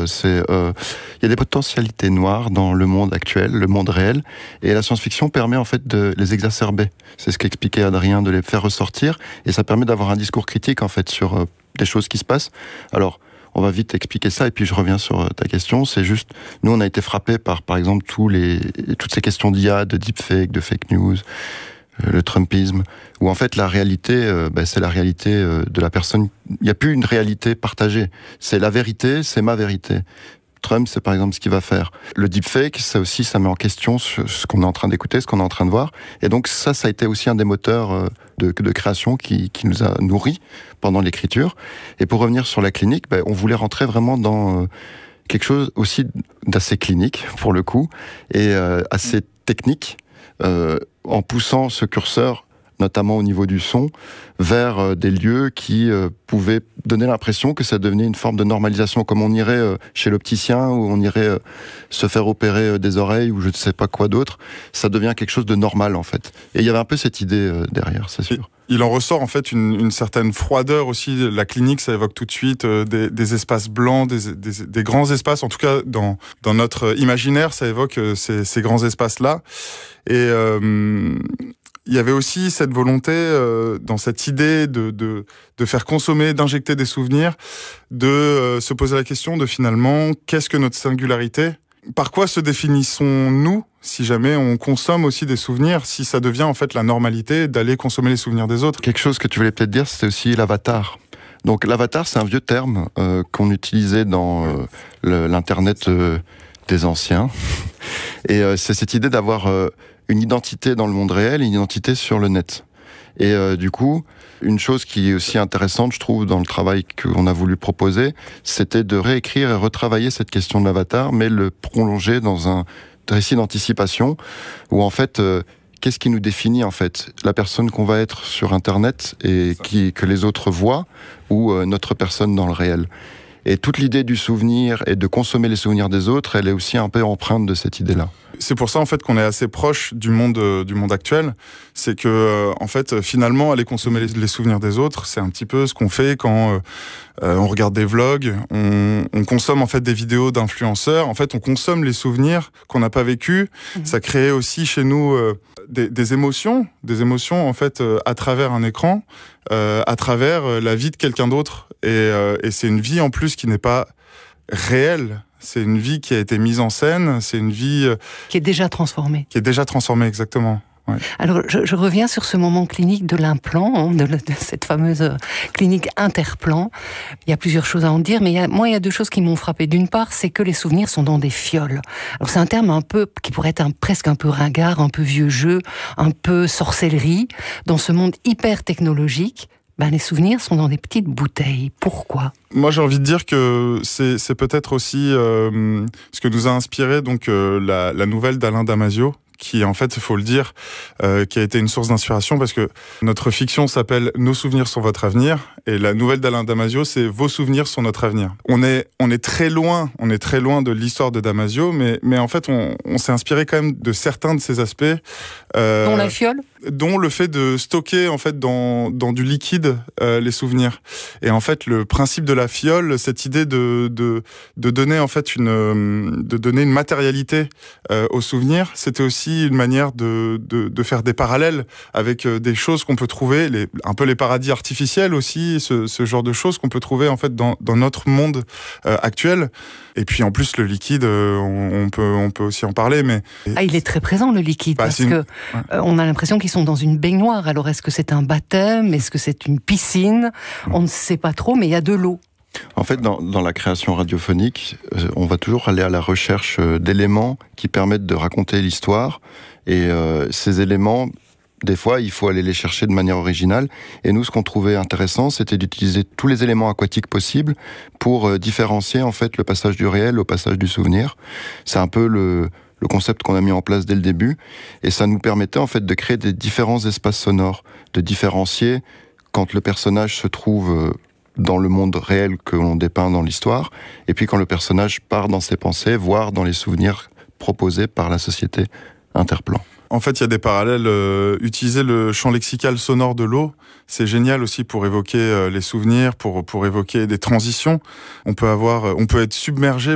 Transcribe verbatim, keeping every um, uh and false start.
C'est, euh, il y a des potentialités noires dans le monde actuel, le monde réel, et la science-fiction permet en fait de les exacerber. C'est ce qu'expliquait Adrien, de les faire ressortir, et ça permet d'avoir un discours critique en fait sur euh, des choses qui se passent. Alors, on va vite expliquer ça, et puis je reviens sur ta question. C'est juste, nous, on a été frappés par, par exemple, tous les, toutes ces questions d'I A, de deepfake, de fake news, euh, le Trumpisme, où en fait la réalité, euh, bah, c'est la réalité euh, de la personne. Il n'y a plus une réalité partagée. C'est la vérité, c'est ma vérité. Trump, c'est par exemple ce qu'il va faire. Le deepfake, ça aussi, ça met en question ce qu'on est en train d'écouter, ce qu'on est en train de voir. Et donc ça, ça a été aussi un des moteurs de, de création qui, qui nous a nourris pendant l'écriture. Et pour revenir sur la clinique, ben, on voulait rentrer vraiment dans euh, quelque chose aussi d'assez clinique, pour le coup, et euh, assez technique, euh, en poussant ce curseur, notamment au niveau du son, vers euh, des lieux qui euh, pouvaient donner l'impression que ça devenait une forme de normalisation, comme on irait euh, chez l'opticien, ou on irait euh, se faire opérer euh, des oreilles, ou je ne sais pas quoi d'autre. Ça devient quelque chose de normal, en fait. Et il y avait un peu cette idée euh, derrière, c'est sûr. Il en ressort en fait une, une certaine froideur aussi. La clinique, ça évoque tout de suite euh, des, des espaces blancs, des, des, des grands espaces. En tout cas, dans, dans notre imaginaire, ça évoque euh, ces, ces grands espaces-là. Et... Euh, il y avait aussi cette volonté, euh, dans cette idée de, de, de faire consommer, d'injecter des souvenirs, de euh, se poser la question de finalement, qu'est-ce que notre singularité ? Par quoi se définissons-nous si jamais on consomme aussi des souvenirs, si ça devient en fait la normalité d'aller consommer les souvenirs des autres ? Quelque chose que tu voulais peut-être dire, c'était aussi l'avatar. Donc l'avatar, c'est un vieux terme euh, qu'on utilisait dans euh, le, l'internet euh, des anciens. Et euh, c'est cette idée d'avoir... Euh, une identité dans le monde réel et une identité sur le net. Et euh, du coup, une chose qui est aussi intéressante, je trouve, dans le travail qu'on a voulu proposer, c'était de réécrire et retravailler cette question de l'avatar, mais le prolonger dans un récit d'anticipation, où en fait, euh, qu'est-ce qui nous définit en fait ? La personne qu'on va être sur Internet et qui, que les autres voient, ou euh, notre personne dans le réel ? Et toute l'idée du souvenir et de consommer les souvenirs des autres, elle est aussi un peu empreinte de cette idée-là. C'est pour ça en fait qu'on est assez proche du monde euh, du monde actuel. C'est que euh, en fait finalement aller consommer les, les souvenirs des autres, c'est un petit peu ce qu'on fait quand euh, euh, on regarde des vlogs, on, on consomme en fait des vidéos d'influenceurs. En fait, on consomme les souvenirs qu'on n'a pas vécus. Mmh. Ça crée aussi chez nous euh, des, des émotions, des émotions en fait euh, à travers un écran, euh, à travers euh, la vie de quelqu'un d'autre. Et, euh, et c'est une vie en plus qui n'est pas réelle. C'est une vie qui a été mise en scène, c'est une vie... Euh, qui est déjà transformée. Qui est déjà transformée, exactement. Ouais. Alors, je, je reviens sur ce moment clinique de l'implant, hein, de, de cette fameuse clinique interplan. Il y a plusieurs choses à en dire, mais il y a, moi, il y a deux choses qui m'ont frappée. D'une part, c'est que les souvenirs sont dans des fioles. Alors, c'est un terme un peu, qui pourrait être un, presque un peu ringard, un peu vieux jeu, un peu sorcellerie. Dans ce monde hyper technologique, ben, les souvenirs sont dans des petites bouteilles. Pourquoi ? Moi, j'ai envie de dire que c'est, c'est peut-être aussi euh, ce que nous a inspiré donc, euh, la, la nouvelle d'Alain Damasio, qui, en fait, il faut le dire, euh, qui a été une source d'inspiration, parce que notre fiction s'appelle « Nos souvenirs sont votre avenir », et la nouvelle d'Alain Damasio, c'est « Vos souvenirs sont notre avenir ». On est, on est très loin, on est très loin de l'histoire de Damasio, mais, mais en fait, on, on s'est inspiré quand même de certains de ces aspects. Euh, dont la fiole ? Dont le fait de stocker en fait dans dans du liquide euh, les souvenirs. Et en fait le principe de la fiole, cette idée de de de donner en fait une de donner une matérialité euh, aux souvenirs, c'était aussi une manière de de de faire des parallèles avec euh, des choses qu'on peut trouver, les un peu les paradis artificiels aussi, ce ce genre de choses qu'on peut trouver en fait dans dans notre monde euh, actuel. Et puis en plus le liquide, euh, on, on peut on peut aussi en parler, mais ah, il est très présent le liquide, bah, parce une... que ouais. euh, on a l'impression qu'ils sont dans une baignoire. Alors est-ce que c'est un baptême, est-ce que c'est une piscine ? On ne sait pas trop, mais il y a de l'eau. En fait, dans, dans la création radiophonique, euh, on va toujours aller à la recherche euh, d'éléments qui permettent de raconter l'histoire. Et euh, ces éléments, des fois, il faut aller les chercher de manière originale. Et nous, ce qu'on trouvait intéressant, c'était d'utiliser tous les éléments aquatiques possibles pour euh, différencier en fait le passage du réel au passage du souvenir. C'est un peu le... le concept qu'on a mis en place dès le début, et ça nous permettait en fait de créer des différents espaces sonores, de différencier quand le personnage se trouve dans le monde réel que l'on dépeint dans l'histoire, et puis quand le personnage part dans ses pensées, voire dans les souvenirs proposés par la société Interplan. En fait, il y a des parallèles. Euh, utiliser le champ lexical sonore de l'eau, c'est génial aussi pour évoquer euh, les souvenirs, pour pour évoquer des transitions. On peut avoir, on peut être submergé